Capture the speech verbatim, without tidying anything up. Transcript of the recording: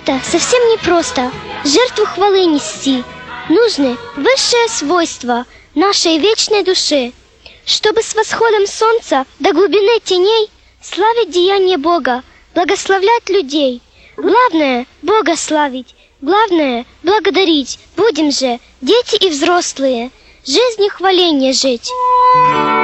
это совсем непросто. Жертву хвалы нести. Нужны высшие свойства нашей вечной души, чтобы с восходом солнца до глубины теней славить деяния Бога, благословлять людей. Главное – Бога славить, главное – благодарить. Будем же, дети и взрослые, жизнью хваления жить.